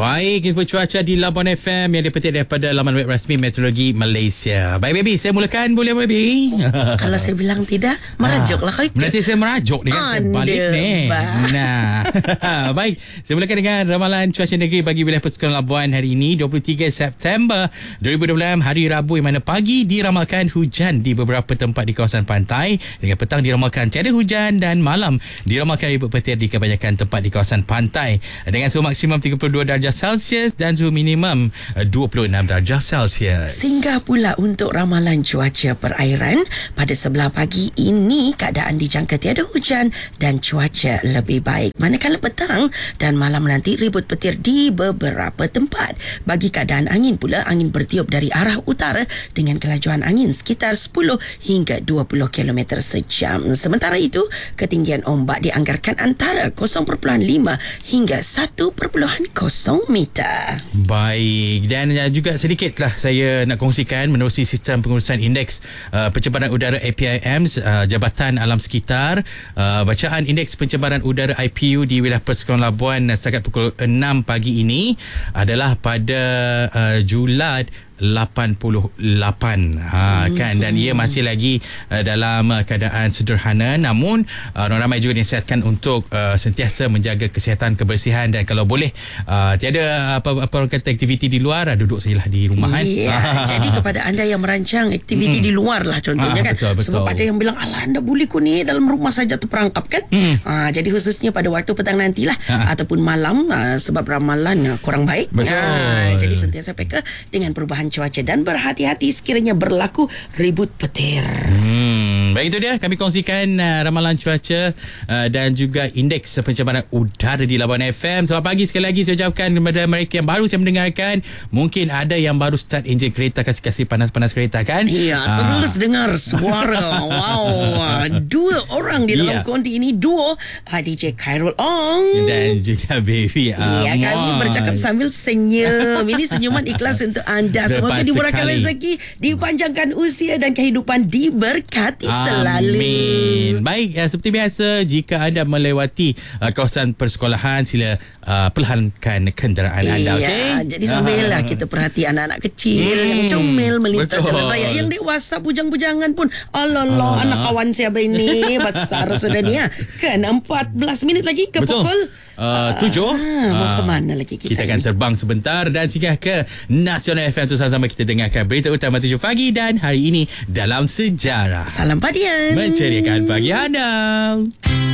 Baik, info cuaca di Labuan FM yang dipetik daripada laman web rasmi Meteorologi Malaysia. Baik, baby, saya mulakan boleh, baby? Kalau saya bilang tidak, merajuklah kau itu. Nanti saya merajuk ni kan, saya balik ni. Nah, baik, saya mulakan dengan ramalan cuaca negeri bagi wilayah Persekolahan Labuan hari ini, 23 September 2026, hari Rabu, yang mana pagi diramalkan hujan di beberapa tempat di kawasan pantai, dengan petang diramalkan tiada hujan dan malam diramalkan ribut petir di kebanyakan tempat di kawasan pantai, dengan suhu maksimum 32 darjah Celsius dan suhu minimum 26 darjah Celsius. Singgah pula untuk ramalan cuaca perairan, pada sebelah pagi ini keadaan dijangka tiada hujan dan cuaca lebih baik. Manakala petang dan malam nanti ribut petir di beberapa tempat. Bagi keadaan angin pula, angin bertiup dari arah utara dengan kelajuan angin sekitar 10 hingga 20 km sejam. Sementara itu, ketinggian ombak dianggarkan antara 0.5 hingga 1.0 meter. Baik, dan juga sedikitlah saya nak kongsikan menerusi sistem pengurusan indeks pencemaran udara APIM, Jabatan Alam Sekitar. Bacaan indeks pencemaran udara IPU di wilayah Persekolahan Labuan setakat pukul 6 pagi ini adalah pada Julad 88 kan, dan ia masih lagi dalam keadaan sederhana, namun ramai juga dinasihatkan untuk sentiasa menjaga kesihatan, kebersihan, dan kalau boleh tiada apa orang kata aktiviti di luar, duduk sajalah di rumah kan. Jadi kepada anda yang merancang aktiviti di luar lah contohnya kan, betul. sebab ada yang bilang alah anda boleh kau ni dalam rumah saja terperangkap kan. Jadi khususnya pada waktu petang nantilah ataupun malam, sebab ramalan kurang baik. Jadi sentiasa peka dengan perubahan cuaca dan berhati-hati sekiranya berlaku ribut petir. Baik, itu dia kami kongsikan ramalan cuaca dan juga indeks pencemaran udara di Labuan FM. Selamat pagi sekali lagi saya ucapkan kepada mereka yang baru saya mendengarkan. Mungkin ada yang baru start enjin kereta, kasih-kasih panas-panas kereta kan. Ya, terus dengar suara. Wow, dua orang di dalam konti ini, duo DJ Khairul Ong dan juga Baby Ahmad. Kami bercakap sambil senyum. Ini senyuman ikhlas untuk anda. Semoga dimurahkan rezeki, dipanjangkan usia dan kehidupan diberkati selalu. Amin. Baik, seperti biasa, jika anda melewati kawasan persekolahan, sila perlahankan kenderaan anda, okey? Jadi sambil kita perhati anak-anak kecil yang comel melintas jalan raya. Yang dewasa bujang-bujangan pun, alah, anak kawan siapa ini besar sudah ni kan. 14 minit lagi ke pukul 7. Mau ke mana lagi kita akan terbang sebentar dan singgah ke Nasional FM tu sama kita dengarkan berita utama 7 pagi dan hari ini dalam sejarah. Salam Padian, menceriakan pagi anda.